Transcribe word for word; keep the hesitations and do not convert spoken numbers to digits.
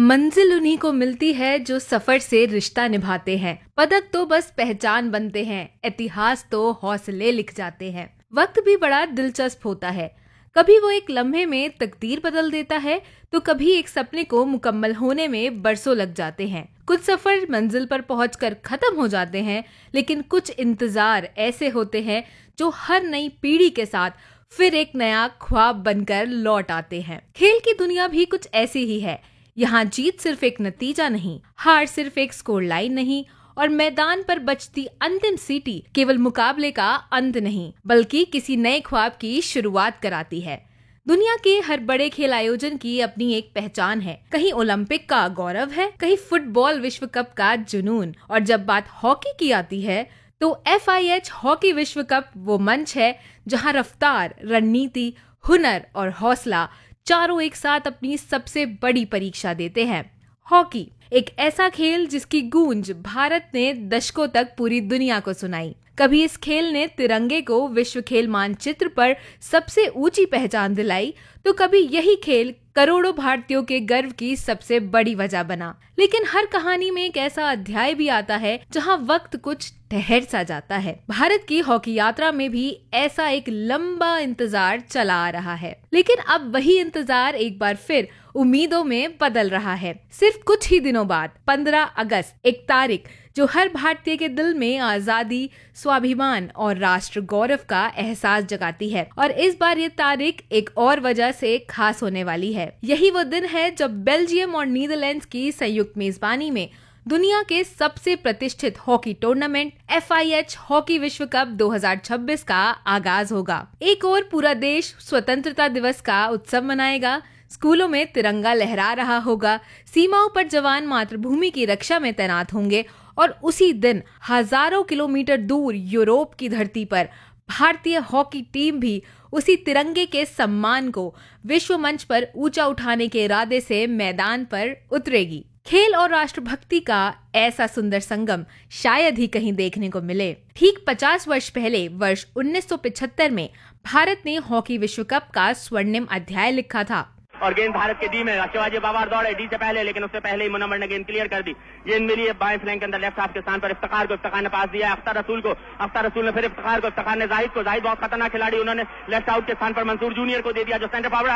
मंजिल उन्हीं को मिलती है जो सफर से रिश्ता निभाते हैं। पदक तो बस पहचान बनते हैं, इतिहास तो हौसले लिख जाते हैं। वक्त भी बड़ा दिलचस्प होता है, कभी वो एक लम्हे में तकदीर बदल देता है तो कभी एक सपने को मुकम्मल होने में बरसों लग जाते हैं। कुछ सफर मंजिल पर पहुंचकर खत्म हो जाते हैं, लेकिन कुछ इंतजार ऐसे होते हैं जो हर नई पीढ़ी के साथ फिर एक नया ख्वाब बनकर लौट आते हैं। खेल की दुनिया भी कुछ ऐसी ही है। यहाँ जीत सिर्फ एक नतीजा नहीं, हार सिर्फ एक स्कोर लाइन नहीं, और मैदान पर बजती अंतिम सीटी केवल मुकाबले का अंत नहीं, बल्कि किसी नए ख्वाब की शुरुआत कराती है। दुनिया के हर बड़े खेल आयोजन की अपनी एक पहचान है। कहीं ओलंपिक का गौरव है, कहीं फुटबॉल विश्व कप का जुनून, और जब बात हॉकी की आती है तो एफ आई एच हॉकी विश्व कप वो मंच है जहां रफ्तार, रणनीति, हुनर और हौसला चारों एक साथ अपनी सबसे बड़ी परीक्षा देते हैं। हॉकी एक ऐसा खेल जिसकी गूंज भारत ने दशकों तक पूरी दुनिया को सुनाई। कभी इस खेल ने तिरंगे को विश्व खेल मानचित्र पर सबसे ऊंची पहचान दिलाई, तो कभी यही खेल करोड़ों भारतीयों के गर्व की सबसे बड़ी वजह बना। लेकिन हर कहानी में एक ऐसा अध्याय भी आता है जहां वक्त कुछ ठहर सा जाता है। भारत की हॉकी यात्रा में भी ऐसा एक लंबा इंतजार चला आ रहा है, लेकिन अब वही इंतजार एक बार फिर उम्मीदों में बदल रहा है। सिर्फ कुछ ही दिनों बाद पंद्रह अगस्त, एक तारीख जो हर भारतीय के दिल में आजादी, स्वाभिमान और राष्ट्र गौरव का एहसास जगाती है। और इस बार ये तारीख एक और वजह से खास होने वाली है। यही वो दिन है जब बेल्जियम और नीदरलैंड्स की संयुक्त मेजबानी में दुनिया के सबसे प्रतिष्ठित hockey tournament F I H hockey विश्व कप दो हज़ार छब्बीस का आगाज होगा। एक और पूरा देश स्वतंत्रता दिवस का उत्सव मनाएगा, स्कूलों में तिरंगा लहरा रहा होगा, सीमाओं पर जवान मातृभूमि की रक्षा में तैनात होंगे, और उसी दिन हजारों किलोमीटर दूर यूरोप की धरती पर भारतीय हॉकी टीम भी उसी तिरंगे के सम्मान को विश्व मंच पर ऊंचा उठाने के इरादे से मैदान पर उतरेगी। खेल और राष्ट्रभक्ति का ऐसा सुंदर संगम शायद ही कहीं देखने को मिले। ठीक पचास वर्ष पहले वर्ष उन्नीस सौ पचहत्तर में भारत ने हॉकी विश्व कप का स्वर्णिम अध्याय लिखा था। और गेंद भारत के डी में शिवाजी बाबर दौड़े डी से पहले, लेकिन उससे पहले ही मुनव्वर ने गेंद क्लियर कर दी। गेंद मिली है बाएं फ्लैंक के अंदर लेफ्ट हाफ के स्थान पर इफ्तिखार को। इफ्तिखार ने पास दिया अख्तर रसूल को। अख्तर रसूल ने फिर इफ्तिखार को। इफ्तिखार ने जाहिद को। जाहिद बहुत खतरनाक खिलाड़ी, उन्होंने लेफ्ट आउट के स्थान पर मंसूर जूनियर को दे दिया जो सेंटर फॉरवर्ड